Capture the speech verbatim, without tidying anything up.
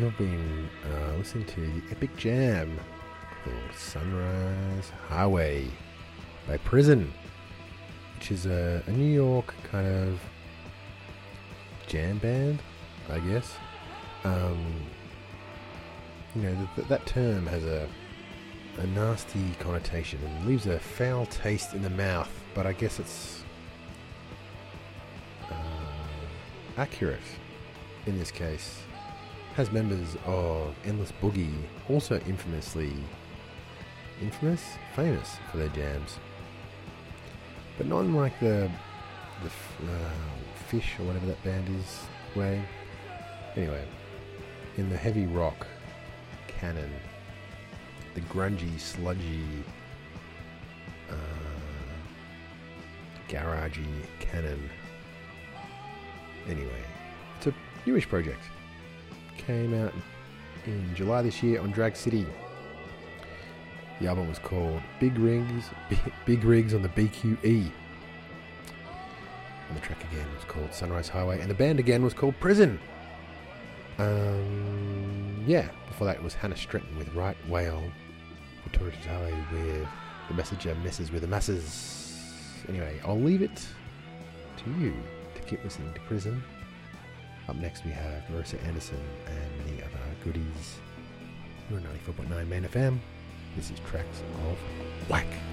you've been uh, listening to the epic jam called Sunrise Highway by Prison, which is a, a New York kind of jam band, I guess. Um, you know, th- th- that term has a, a nasty connotation and leaves a foul taste in the mouth, but I guess it's uh, accurate in this case. Has members of Endless Boogie, also infamously infamous, famous for their jams, but not in like the the uh, Fish or whatever that band is way. Anyway, in the heavy rock canon, the grungy, sludgy, uh, garagey canon. Anyway, it's a newish project. Came out in July this year on Drag City. The album was called Big Rigs, Big, Big Rigs on the B Q E. And the track again was called Sunrise Highway, and the band again was called Prison. Um, yeah, before that it was Hannah Stretton with Right Whale, Victoria Highway with The Messenger Messes with the Masses. Anyway, I'll leave it to you to keep listening to Prison. Up next we have Marissa Anderson and many other goodies. You're on ninety-four point nine Main F M. This is Tracks of Whack.